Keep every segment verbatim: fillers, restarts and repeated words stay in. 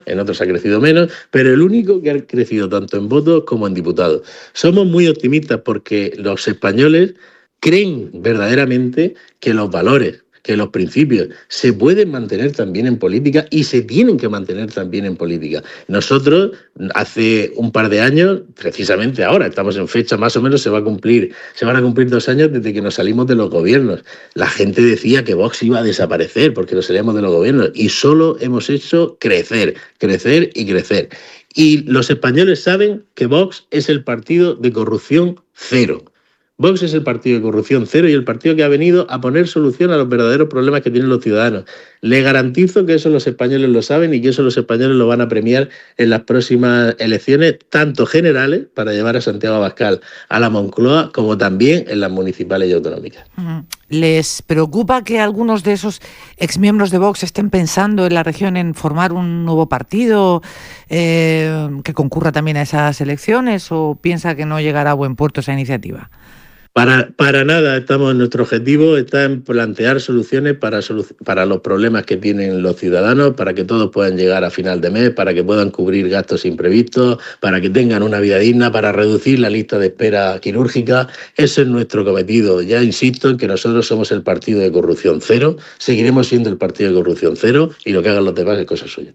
en otros ha crecido menos, pero el único que ha crecido tanto en votos como en diputados. Somos muy optimistas porque los españoles creen verdaderamente que los valores, que los principios se pueden mantener también en política y se tienen que mantener también en política. Nosotros, hace un par de años, precisamente ahora, estamos en fecha, más o menos se va a cumplir, se van a cumplir dos años desde que nos salimos de los gobiernos. La gente decía que Vox iba a desaparecer porque nos salíamos de los gobiernos y solo hemos hecho crecer, crecer y crecer. Y los españoles saben que Vox es el partido de corrupción cero. Vox es el partido de corrupción cero y el partido que ha venido a poner solución a los verdaderos problemas que tienen los ciudadanos. Le garantizo que eso los españoles lo saben y que eso los españoles lo van a premiar en las próximas elecciones, tanto generales, para llevar a Santiago Abascal a la Moncloa, como también en las municipales y autonómicas. ¿Les preocupa que algunos de esos exmiembros de Vox estén pensando en la región en formar un nuevo partido eh, que concurra también a esas elecciones, o piensa que no llegará a buen puerto esa iniciativa? Para, para nada, estamos, nuestro objetivo está en plantear soluciones para, para los problemas que tienen los ciudadanos, para que todos puedan llegar a final de mes, para que puedan cubrir gastos imprevistos, para que tengan una vida digna, para reducir la lista de espera quirúrgica. Ese es nuestro cometido. Ya insisto en que nosotros somos el partido de corrupción cero, seguiremos siendo el partido de corrupción cero y lo que hagan los demás es cosa suya.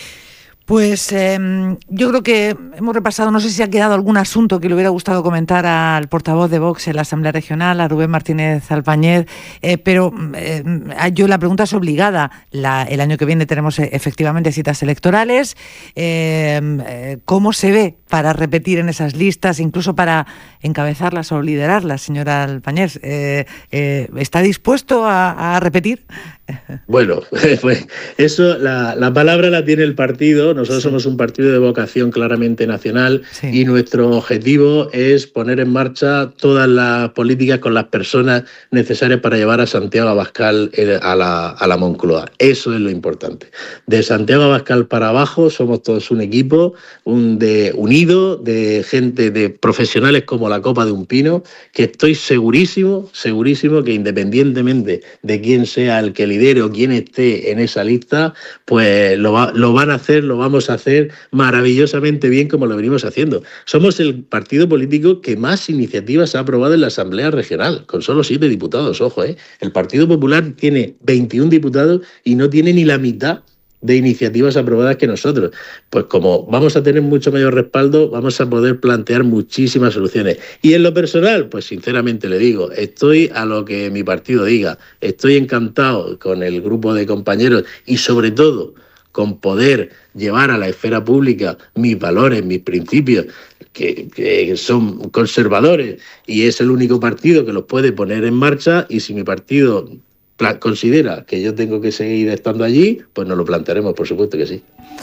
Pues eh, yo creo que hemos repasado, no sé si ha quedado algún asunto que le hubiera gustado comentar al portavoz de Vox en la Asamblea Regional, a Rubén Martínez Alpañez, eh, pero eh, yo la pregunta es obligada. La, el año que viene tenemos efectivamente citas electorales. Eh, eh, ¿Cómo se ve para repetir en esas listas, incluso para encabezarlas o liderarlas, señora Alpañez? Eh, eh, ¿Está dispuesto a, a repetir? Bueno, pues eso, la, la palabra la tiene el partido. Nosotros sí. somos un partido de vocación claramente nacional sí. y nuestro objetivo es poner en marcha todas las políticas con las personas necesarias para llevar a Santiago Abascal a la, a la Moncloa. Eso es lo importante. De Santiago Abascal para abajo somos todos un equipo un de unido, de gente, de profesionales como la copa de un pino, que estoy segurísimo, segurísimo que independientemente de quién sea el que lidere o quién esté en esa lista, pues lo, va, lo van a hacer, lo vamos a hacer maravillosamente bien como lo venimos haciendo. Somos el partido político que más iniciativas ha aprobado en la Asamblea Regional, con solo siete diputados, ojo, ¿eh? El Partido Popular tiene veintiún diputados y no tiene ni la mitad de iniciativas aprobadas que nosotros. Pues como vamos a tener mucho mayor respaldo, vamos a poder plantear muchísimas soluciones. Y en lo personal, pues sinceramente le digo, estoy a lo que mi partido diga. Estoy encantado con el grupo de compañeros y sobre todo con poder llevar a la esfera pública mis valores, mis principios, que, que son conservadores, y es el único partido que los puede poner en marcha. Y si mi partido considera que yo tengo que seguir estando allí, pues nos lo plantearemos, por supuesto que sí.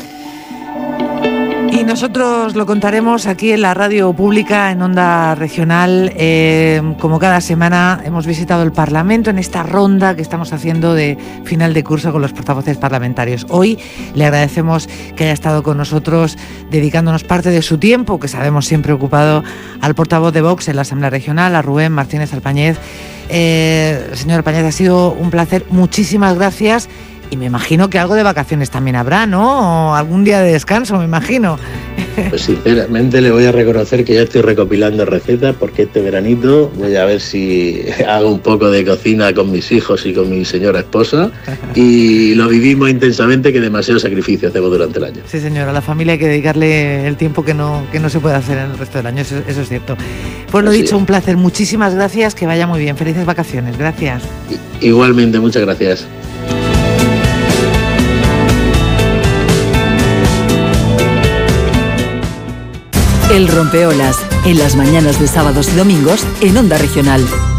Y nosotros lo contaremos aquí en la radio pública, en Onda Regional. Eh, como cada semana hemos visitado el Parlamento en esta ronda que estamos haciendo de final de curso con los portavoces parlamentarios. Hoy le agradecemos que haya estado con nosotros, dedicándonos parte de su tiempo, que sabemos siempre ocupado, al portavoz de Vox en la Asamblea Regional, a Rubén Martínez Alpañez. Eh, señor Alpañez, ha sido un placer. Muchísimas gracias. Y me imagino que algo de vacaciones también habrá, ¿no? O algún día de descanso, me imagino. Pues sinceramente le voy a reconocer que ya estoy recopilando recetas, porque este veranito voy a ver si hago un poco de cocina con mis hijos y con mi señora esposa, y lo vivimos intensamente, que demasiado sacrificio hacemos durante el año. Sí, señora, a la familia hay que dedicarle el tiempo que no, que no se puede hacer en el resto del año, eso, eso es cierto. Pues lo dicho, un placer, muchísimas gracias, que vaya muy bien, felices vacaciones, gracias. Igualmente, muchas gracias. El Rompeolas, en las mañanas de sábados y domingos en Onda Regional.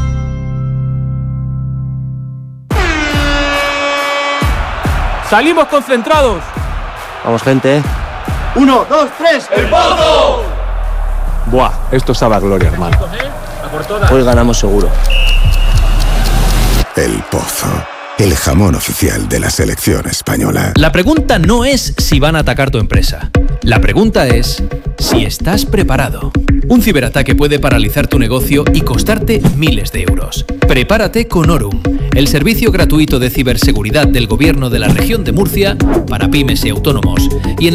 ¡Salimos concentrados! Vamos, gente. Uno, dos, tres. ¡El Pozo! Buah, esto sabe a gloria, hermano. Hoy ganamos seguro. El Pozo. el jamón oficial de la selección española. La pregunta no es si van a atacar tu empresa. La pregunta es si estás preparado. Un ciberataque puede paralizar tu negocio y costarte miles de euros. Prepárate con Orum, el servicio gratuito de ciberseguridad del Gobierno de la región de Murcia para pymes y autónomos. Y en